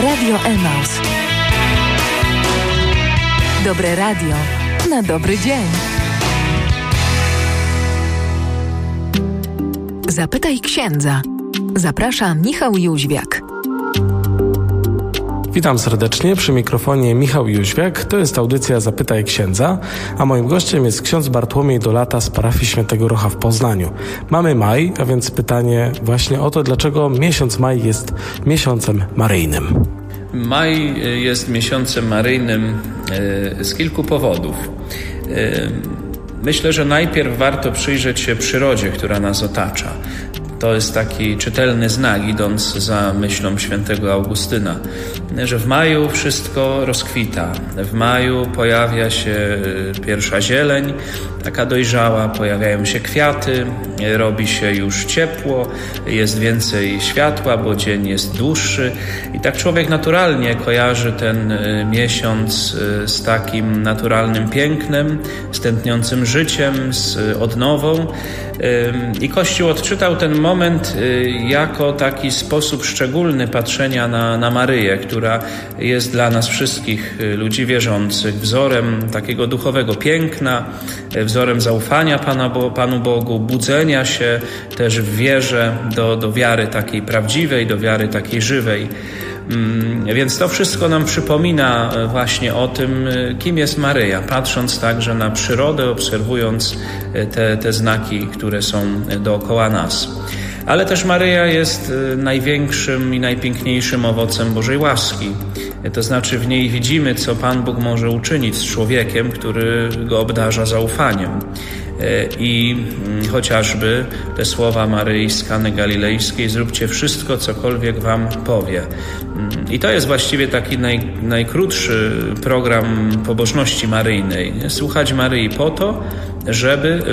Radio Emaus. Dobre radio na dobry dzień. Zapytaj księdza. Zaprasza Michał Jóźwiak. Witam serdecznie, przy mikrofonie Michał Jóźwiak. To jest audycja Zapytaj księdza, a moim gościem jest ksiądz Bartłomiej Dolata z parafii Świętego Rocha w Poznaniu. Mamy maj, a więc pytanie właśnie o to, dlaczego miesiąc maj jest miesiącem maryjnym. Maj jest miesiącem maryjnym z kilku powodów. Myślę, że najpierw warto przyjrzeć się przyrodzie, która nas otacza. To jest taki czytelny znak, idąc za myślą świętego Augustyna, że w maju wszystko rozkwita. W maju pojawia się pierwsza zieleń, taka dojrzała, pojawiają się kwiaty, robi się już ciepło, jest więcej światła, bo dzień jest dłuższy. I tak człowiek naturalnie kojarzy ten miesiąc z takim naturalnym pięknem, z tętniącym życiem, z odnową. I Kościół odczytał ten moment jako taki sposób szczególny patrzenia na Maryję, która jest dla nas wszystkich ludzi wierzących wzorem takiego duchowego piękna, wzorem zaufania Panu Bogu, budzenia się też w wierze do wiary takiej prawdziwej, do wiary takiej żywej. Więc to wszystko nam przypomina właśnie o tym, kim jest Maryja, patrząc także na przyrodę, obserwując te znaki, które są dookoła nas. Ale też Maryja jest największym i najpiękniejszym owocem Bożej łaski. To znaczy w niej widzimy, co Pan Bóg może uczynić z człowiekiem, który go obdarza zaufaniem. I chociażby te słowa Maryi z Kany Galilejskiej: zróbcie wszystko, cokolwiek wam powie. I to jest właściwie taki najkrótszy program pobożności maryjnej. Słuchać Maryi po to, żeby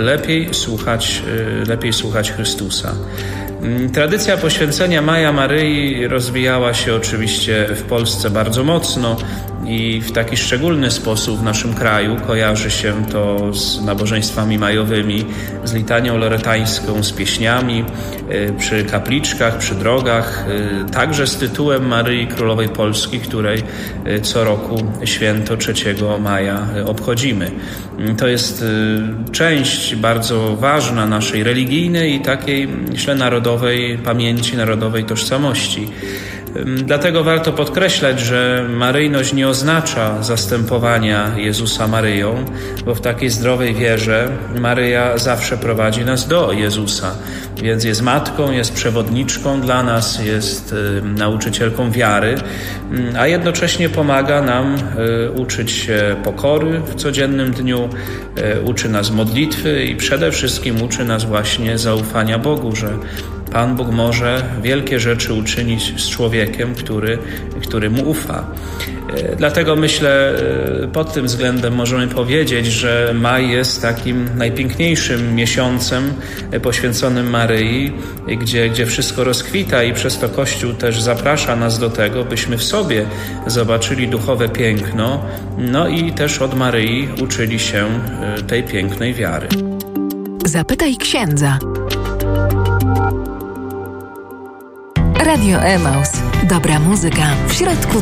lepiej słuchać Chrystusa. Tradycja poświęcenia maja Maryi rozwijała się oczywiście w Polsce bardzo mocno i w taki szczególny sposób w naszym kraju kojarzy się to z nabożeństwami majowymi, z litanią loretańską, z pieśniami przy kapliczkach, przy drogach, także z tytułem Maryi Królowej Polski, której co roku święto 3 maja obchodzimy. To jest część bardzo ważna naszej religijnej i takiej, myślę, narodowej pamięci, narodowej tożsamości. Dlatego warto podkreślać, że maryjność nie oznacza zastępowania Jezusa Maryją, bo w takiej zdrowej wierze Maryja zawsze prowadzi nas do Jezusa. Więc jest matką, jest przewodniczką dla nas, jest nauczycielką wiary, a jednocześnie pomaga nam uczyć się pokory w codziennym dniu, uczy nas modlitwy i przede wszystkim uczy nas właśnie zaufania Bogu, że Pan Bóg może wielkie rzeczy uczynić z człowiekiem, który mu ufa. Dlatego myślę, pod tym względem możemy powiedzieć, że maj jest takim najpiękniejszym miesiącem poświęconym Maryi, gdzie wszystko rozkwita i przez to Kościół też zaprasza nas do tego, byśmy w sobie zobaczyli duchowe piękno, no i też od Maryi uczyli się tej pięknej wiary. Zapytaj księdza. Radio Emaus. Dobra muzyka w środku